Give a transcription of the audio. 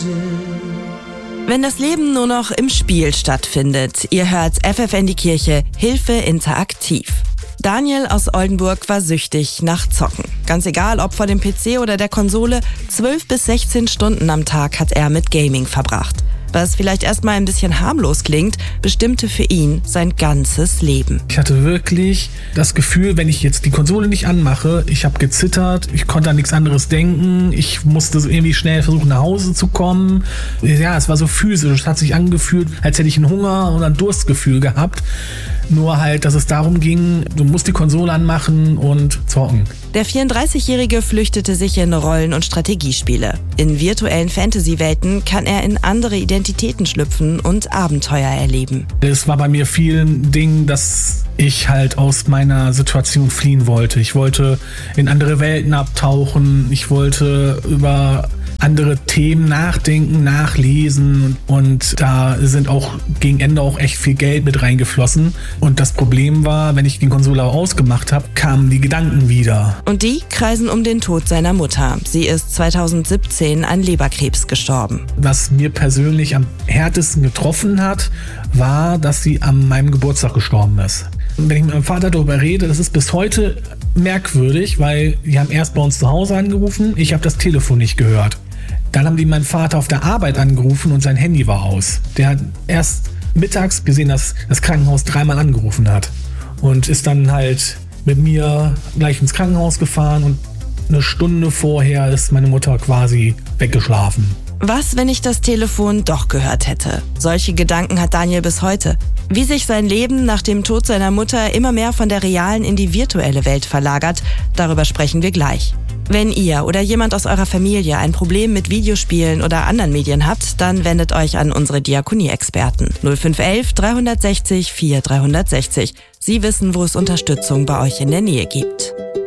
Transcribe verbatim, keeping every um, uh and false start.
Wenn das Leben nur noch im Spiel stattfindet, ihr hört F F N die Kirche, Hilfe interaktiv. Daniel aus Oldenburg war süchtig nach Zocken. Ganz egal, ob vor dem P C oder der Konsole, zwölf bis sechzehn Stunden am Tag hat er mit Gaming verbracht. Was vielleicht erstmal ein bisschen harmlos klingt, bestimmte für ihn sein ganzes Leben. Ich hatte wirklich das Gefühl, wenn ich jetzt die Konsole nicht anmache, ich habe gezittert, ich konnte an nichts anderes denken, ich musste irgendwie schnell versuchen, nach Hause zu kommen. Ja, es war so physisch, es hat sich angefühlt, als hätte ich einen Hunger- oder ein Durstgefühl gehabt. Nur halt, dass es darum ging, du musst die Konsole anmachen und zocken. Der vierunddreißigjährige flüchtete sich in Rollen- und Strategiespiele. In virtuellen Fantasy-Welten kann er in andere Identitäten schlüpfen und Abenteuer erleben. Es war bei mir viel ein Ding, dass ich halt aus meiner Situation fliehen wollte. Ich wollte in andere Welten abtauchen, ich wollte über andere Themen nachdenken, nachlesen und da sind auch gegen Ende auch echt viel Geld mit reingeflossen. Und das Problem war, wenn ich den Konsole ausgemacht habe, kamen die Gedanken wieder. Und die kreisen um den Tod seiner Mutter. Sie ist zweitausendsiebzehn an Leberkrebs gestorben. Was mir persönlich am härtesten getroffen hat, war, dass sie an meinem Geburtstag gestorben ist. Und wenn ich mit meinem Vater darüber rede, das ist bis heute merkwürdig, weil die haben erst bei uns zu Hause angerufen, ich habe das Telefon nicht gehört. Dann haben die meinen Vater auf der Arbeit angerufen und sein Handy war aus. Der hat erst mittags gesehen, dass das Krankenhaus dreimal angerufen hat und ist dann halt mit mir gleich ins Krankenhaus gefahren und eine Stunde vorher ist meine Mutter quasi weggeschlafen. Was, wenn ich das Telefon doch gehört hätte? Solche Gedanken hat Daniel bis heute. Wie sich sein Leben nach dem Tod seiner Mutter immer mehr von der realen in die virtuelle Welt verlagert, darüber sprechen wir gleich. Wenn ihr oder jemand aus eurer Familie ein Problem mit Videospielen oder anderen Medien habt, dann wendet euch an unsere Diakonie-Experten. null fünf eins eins drei sechs null vier drei sechs null. Sie wissen, wo es Unterstützung bei euch in der Nähe gibt.